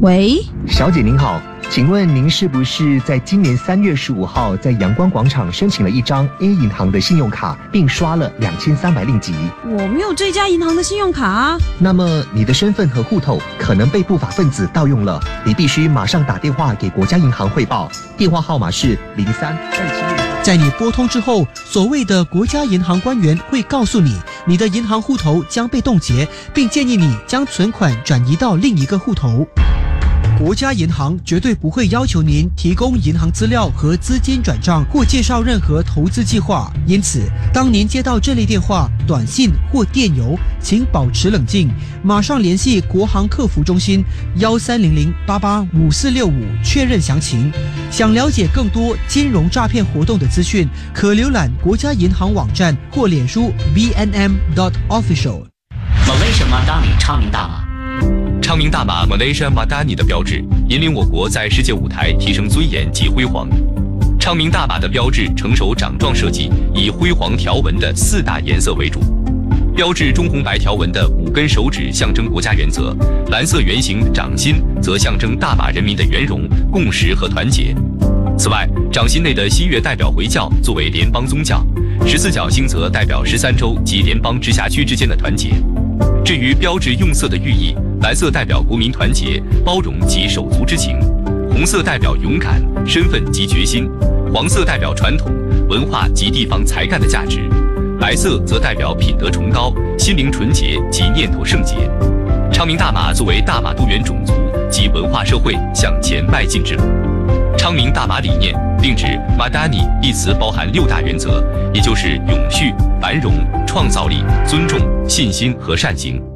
喂， 小姐您好，请问您是不是在今年3月15号在阳光广场申请了一张 A 银行的信用卡，并刷了2300令吉？ 我没有这家银行的信用卡啊。 那么你的身份和户头可能被不法分子盗用了，你必须马上打电话给国家银行汇报，电话号码是0327。 在你拨通之后，所谓的国家银行官员会告诉你，你的银行户头将被冻结，并建议你将存款转移到另一个户头。国家银行绝对不会要求您提供银行资料和资金转账或介绍任何投资计划，因此，当您接到这类电话、短信或电邮，请保持冷静，马上联系国行客服中心1300885465确认详情。想了解更多金融诈骗活动的资讯，可浏览国家银行网站或脸书 bnm.official。 Malaysia Madani 昌明大马。 昌明大马 Malaysia Madani 的标志引领我国在世界舞台提升尊严及辉煌。昌明大马的标志成熟掌状设计，以辉煌条纹的4大颜色为主。标志中红白条纹的5根手指象征国家原则，蓝色圆形掌心则象征大马人民的圆融、共识和团结。此外，掌心内的新月代表回教作为联邦宗教，14角星则代表13州及联邦直辖区之间的团结。至于标志用色的寓意，蓝色代表国民团结、包容及手足之情，红色代表勇敢、身份及决心，黄色代表传统、文化及地方才干的价值，白色则代表品德崇高、心灵纯洁及念头圣洁。昌明大马作为大马多元种族及文化社会向前迈进之路。昌明大马理念另指 Madani 一词包含6大原则，也就是永续、繁荣、创造力、尊重、信心和善行。